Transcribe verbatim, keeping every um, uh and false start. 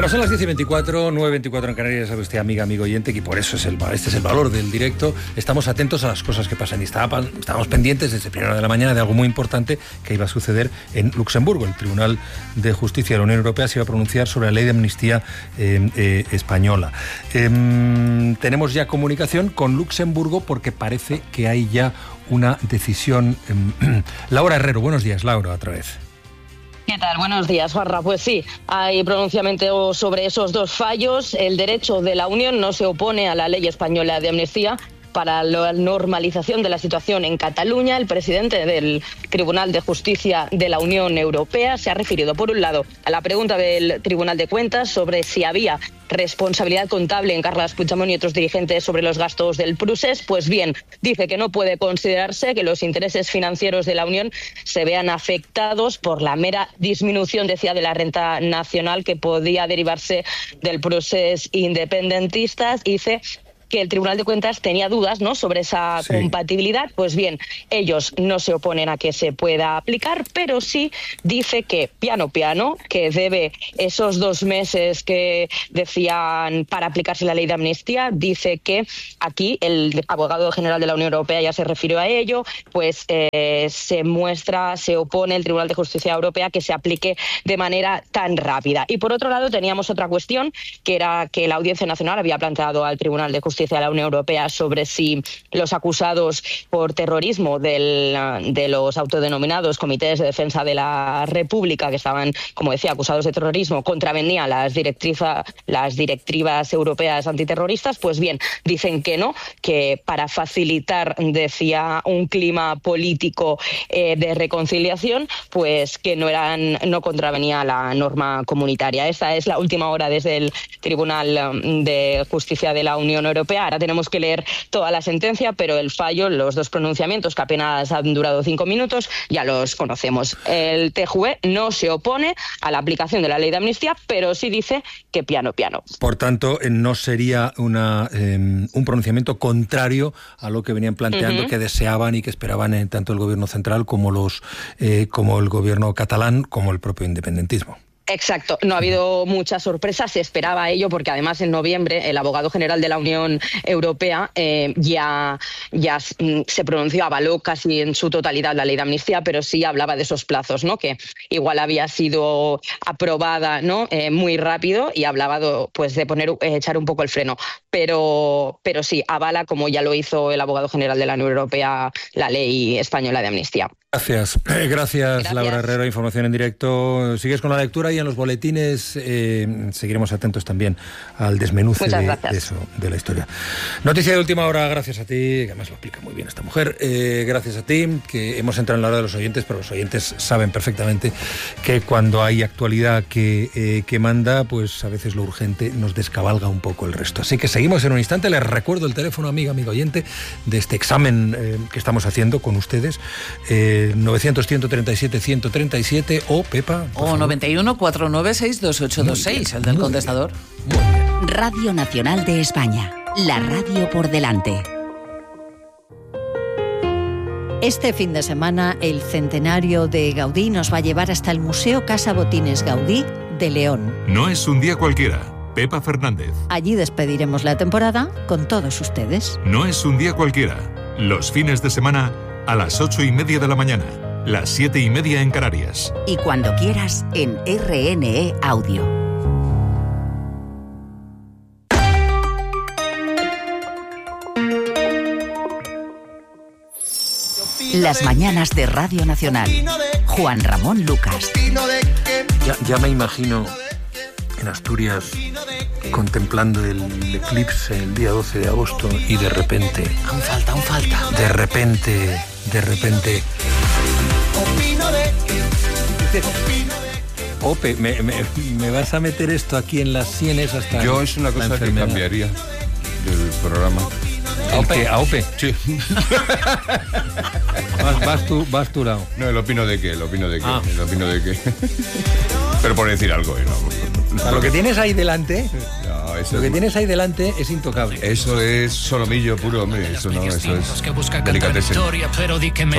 Son las diez y veinticuatro, nueve y veinticuatro en Canarias, sabe usted, amiga, amigo oyente, que por eso es el, este es el valor del directo. Estamos atentos a las cosas que pasan y estábamos, estábamos pendientes desde primera de la mañana de algo muy importante que iba a suceder en Luxemburgo. El Tribunal de Justicia de la Unión Europea se iba a pronunciar sobre la ley de amnistía eh, eh, española. Eh, tenemos ya comunicación con Luxemburgo porque parece que hay ya una decisión. Eh, Laura Herrero, buenos días, Laura, otra vez. ¿Qué tal? Buenos días, Juanra. Pues sí, hay pronunciamiento sobre esos dos fallos. El derecho de la Unión no se opone a la ley española de amnistía para la normalización de la situación en Cataluña. El presidente del Tribunal de Justicia de la Unión Europea se ha referido, por un lado, a la pregunta del Tribunal de Cuentas sobre si había responsabilidad contable en Carles Puigdemont y otros dirigentes sobre los gastos del Prusés. Pues bien, dice que no puede considerarse que los intereses financieros de la Unión se vean afectados por la mera disminución, decía, de la renta nacional que podía derivarse del Prusés independentistas. Dice que el Tribunal de Cuentas tenía dudas, ¿no?, sobre esa sí. compatibilidad. Pues bien, ellos no se oponen a que se pueda aplicar, pero sí dice que piano piano, que debe esos dos meses que decían para aplicarse la ley de amnistía, dice que aquí el abogado general de la Unión Europea ya se refirió a ello, pues eh, se muestra, se opone el Tribunal de Justicia Europea que se aplique de manera tan rápida. Y por otro lado teníamos otra cuestión, que era que la Audiencia Nacional había planteado al Tribunal de Justicia de la Unión Europea sobre si los acusados por terrorismo del, de los autodenominados comités de defensa de la República, que estaban, como decía, acusados de terrorismo, contravenían las, directriza, las directivas europeas antiterroristas. Pues bien, dicen que no, que para facilitar, decía, un clima político eh, de reconciliación, pues que no eran, no contravenía la norma comunitaria. Esta es la última hora desde el Tribunal de Justicia de la Unión Europea. Ahora tenemos que leer toda la sentencia, pero el fallo, los dos pronunciamientos que apenas han durado cinco minutos, ya los conocemos. El T J U E no se opone a la aplicación de la ley de amnistía, pero sí dice que piano piano. Por tanto, no sería una, eh, un pronunciamiento contrario a lo que venían planteando, uh-huh. que deseaban y que esperaban eh, tanto el gobierno central como los eh, como el gobierno catalán, como el propio independentismo. Exacto, no ha habido muchas sorpresas, se esperaba ello porque además en noviembre el abogado general de la Unión Europea eh, ya, ya se pronunció, avaló casi en su totalidad la ley de amnistía, pero sí hablaba de esos plazos, ¿no?, que igual había sido aprobada, ¿no?, eh, muy rápido, y hablaba de, pues, de poner, eh, echar un poco el freno, pero, pero sí, avala, como ya lo hizo el abogado general de la Unión Europea, la ley española de amnistía. Gracias, gracias, gracias, Laura Herrero, información en directo. Sigues con la lectura y en los boletines eh, seguiremos atentos también al desmenuce de, de eso, de la historia. Noticia de última hora, gracias a ti, que además lo explica muy bien esta mujer, eh, gracias a ti, que hemos entrado en la hora de los oyentes, pero los oyentes saben perfectamente que cuando hay actualidad que, eh, que manda, pues a veces lo urgente nos descabalga un poco el resto. Así que seguimos en un instante. Les recuerdo el teléfono, amiga, amigo oyente, de este examen eh, que estamos haciendo con ustedes, eh, novecientos, ciento treinta y siete, ciento treinta y siete o Pepa. O noventa y uno, cuatrocientos noventa y seis, veintiocho veintiséis, el del contestador. Radio Nacional de España, la radio por delante. Este fin de semana, el centenario de Gaudí nos va a llevar hasta el Museo Casa Botines Gaudí de León. No es un día cualquiera. Pepa Fernández. Allí despediremos la temporada con todos ustedes. No es un día cualquiera. Los fines de semana a las ocho y media de la mañana, las siete y media en Canarias. Y cuando quieras en R N E Audio. Las mañanas de Radio Nacional. Juan Ramón Lucas. Ya, ya me imagino en Asturias contemplando el eclipse el día doce de agosto y de repente... Aún falta, aún falta. De repente, de repente... Ope, me, me, me vas a meter esto aquí en las sienes hasta... Yo es una cosa que cambiaría del programa. ¿A Ope? ¿A Ope? Sí. vas, vas, tú, vas tu lado. No, el opino de qué, el opino de qué, ah. el opino de qué. Pero por decir algo, ¿no? No, lo que tienes ahí delante, no, eso lo que es... tienes ahí delante es intocable. Eso es solomillo puro, hombre. Eso no, eso es delicatessen.